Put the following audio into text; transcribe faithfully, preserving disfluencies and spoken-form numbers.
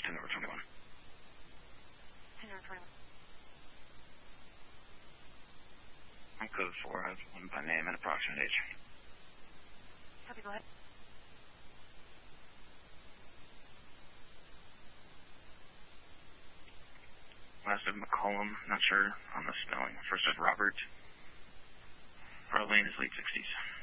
ten over twenty-one. ten over twenty-one. I'm code four. I have one by name and approximate age. Copy, go ahead. Last of McCollum, not sure on the spelling. First of Robert. Arlene is late sixties.